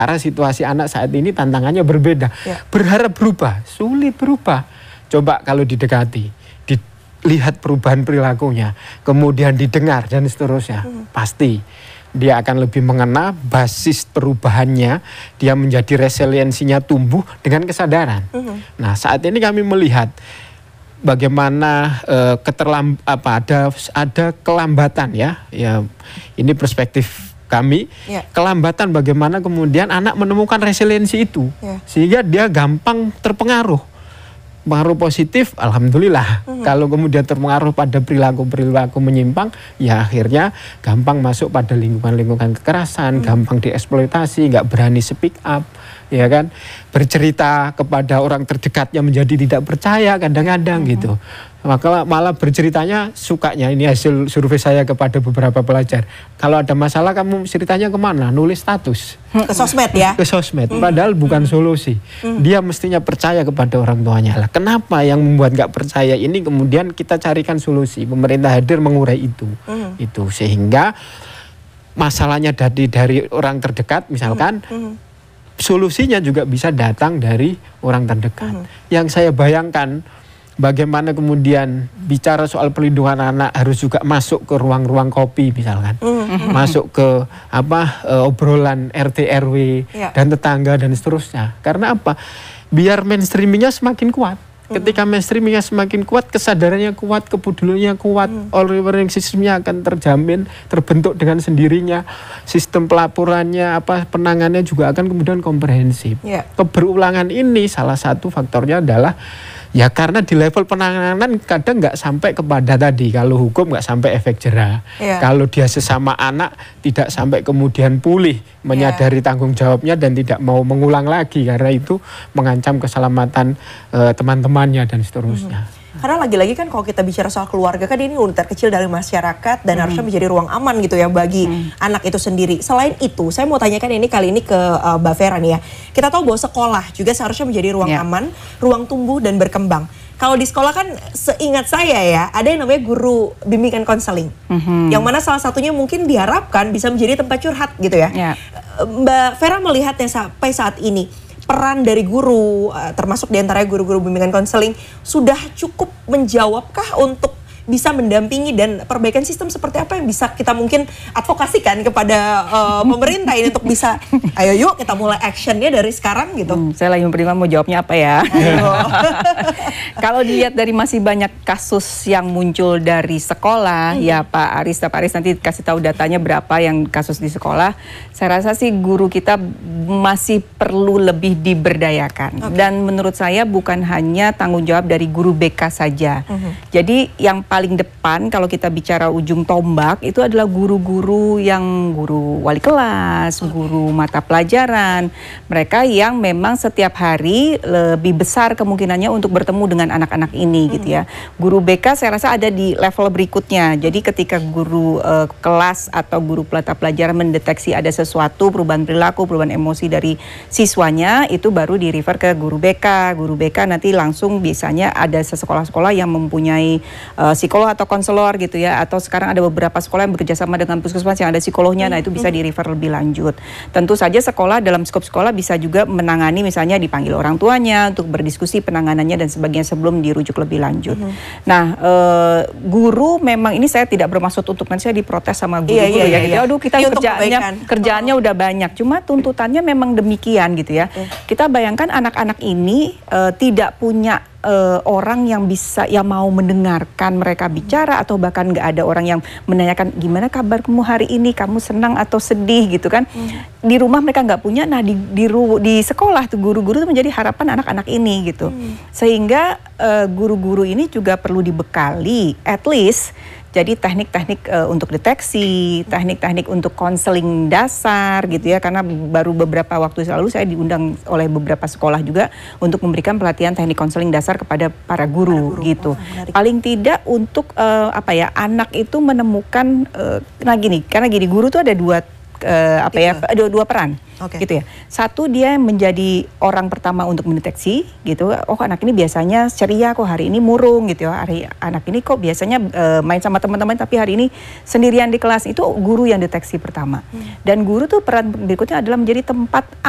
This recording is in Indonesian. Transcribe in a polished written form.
Karena situasi anak saat ini tantangannya berbeda. Berharap berubah, sulit berubah. Coba kalau didekati, dilihat perubahan perilakunya, kemudian didengar dan seterusnya, pasti dia akan lebih mengena basis perubahannya, dia menjadi resiliensinya tumbuh dengan kesadaran. Nah, saat ini kami melihat bagaimana ada kelambatan ya. Ini perspektif kami, kelambatan bagaimana kemudian anak menemukan resiliensi itu, sehingga dia gampang terpengaruh. Pengaruh positif, alhamdulillah. Kalau kemudian terpengaruh pada perilaku menyimpang, ya akhirnya gampang masuk pada lingkungan-lingkungan kekerasan, gampang dieksploitasi, nggak berani speak up, ya kan? Bercerita kepada orang terdekatnya menjadi tidak percaya kadang-kadang gitu. Maka malah berceritanya sukanya, ini hasil survei saya kepada beberapa pelajar. Kalau ada masalah kamu ceritanya kemana? Nulis status. Ke sosmed ya? Ke sosmed, padahal bukan solusi. Dia mestinya percaya kepada orang tuanya lah. Kenapa yang membuat nggak percaya ini kemudian kita carikan solusi. Pemerintah hadir mengurai itu. Itu sehingga masalahnya dari orang terdekat misalkan, solusinya juga bisa datang dari orang terdekat. Yang saya bayangkan, bagaimana kemudian bicara soal perlindungan anak harus juga masuk ke ruang-ruang kopi misalkan, masuk ke obrolan RT RW dan tetangga dan seterusnya. Karena apa? Biar mainstreamingnya semakin kuat. Ketika mainstreamingnya semakin kuat, kesadarannya kuat, kepeduliannya kuat, all-awareness systemnya akan terjamin, terbentuk dengan sendirinya, sistem pelaporannya, penanganannya juga akan kemudian komprehensif. Keberulangan ini salah satu faktornya adalah ya karena di level penanganan kadang nggak sampai kepada tadi, kalau hukum nggak sampai efek jera. Kalau dia sesama anak tidak sampai kemudian pulih, menyadari tanggung jawabnya dan tidak mau mengulang lagi karena itu mengancam keselamatan teman-temannya dan seterusnya. Karena lagi-lagi kan kalau kita bicara soal keluarga kan ini unit terkecil dari masyarakat dan harusnya menjadi ruang aman gitu ya bagi anak itu sendiri. Selain itu, saya mau tanyakan ini kali ini ke Mbak Vera nih ya. Kita tahu bahwa sekolah juga seharusnya menjadi ruang aman, ruang tumbuh dan berkembang. Kalau di sekolah kan seingat saya ya, ada yang namanya guru bimbingan konseling. Yang mana salah satunya mungkin diharapkan bisa menjadi tempat curhat gitu ya. Mbak Vera melihatnya sampai saat ini, peran dari guru, termasuk diantaranya guru-guru bimbingan konseling, sudah cukup menjawabkah untuk bisa mendampingi dan perbaikan sistem seperti apa yang bisa kita mungkin advokasikan kepada pemerintah ini untuk bisa, ayo yuk kita mulai actionnya dari sekarang gitu. Saya lagi mempertimbangkan mau jawabnya apa ya. Kalau dilihat dari masih banyak kasus yang muncul dari sekolah, ya Pak Aris nanti kasih tahu datanya berapa yang kasus di sekolah. Saya rasa sih guru kita masih perlu lebih diberdayakan. Dan menurut saya bukan hanya tanggung jawab dari guru BK saja. Jadi yang paling depan kalau kita bicara ujung tombak itu adalah guru-guru yang guru wali kelas, guru mata pelajaran. Mereka yang memang setiap hari lebih besar kemungkinannya untuk bertemu dengan anak-anak ini gitu ya. Guru BK saya rasa ada di level berikutnya. Jadi ketika guru kelas atau guru mata pelajaran mendeteksi ada sesuatu, perubahan perilaku, perubahan emosi dari siswanya, itu baru di refer ke guru BK. Guru BK nanti langsung biasanya ada sekolah-sekolah yang mempunyai psikolog atau konselor gitu ya, atau sekarang ada beberapa sekolah yang bekerjasama dengan puskesmas yang ada psikolognya, nah itu bisa di-refer lebih lanjut. Tentu saja sekolah dalam skop sekolah bisa juga menangani, misalnya dipanggil orang tuanya untuk berdiskusi penanganannya dan sebagainya sebelum dirujuk lebih lanjut. Nah, guru memang ini saya tidak bermaksud untuk nanti saya diprotes sama guru-guru ya, gitu. Aduh kita kerjaannya udah banyak, cuma tuntutannya memang demikian gitu ya. Kita bayangkan anak-anak ini tidak punya orang yang bisa, yang mau mendengarkan mereka bicara, atau bahkan nggak ada orang yang menanyakan gimana kabar kamu hari ini, kamu senang atau sedih gitu kan. Di rumah mereka nggak punya, nah di sekolah tuh guru-guru itu menjadi harapan anak-anak ini gitu. Sehingga guru-guru ini juga perlu dibekali at least jadi teknik-teknik untuk deteksi, teknik-teknik untuk konseling dasar gitu ya, karena baru beberapa waktu lalu saya diundang oleh beberapa sekolah juga untuk memberikan pelatihan teknik konseling dasar kepada para guru gitu. Paling tidak untuk anak itu menemukan karena gini, guru tuh ada dua peran. Gitu ya. Satu, dia menjadi orang pertama untuk mendeteksi gitu. Oh, anak ini biasanya ceria kok, hari ini murung gitu ya. Anak ini kok biasanya main sama teman-teman tapi hari ini sendirian di kelas. Itu guru yang deteksi pertama. Dan guru tuh peran berikutnya adalah menjadi tempat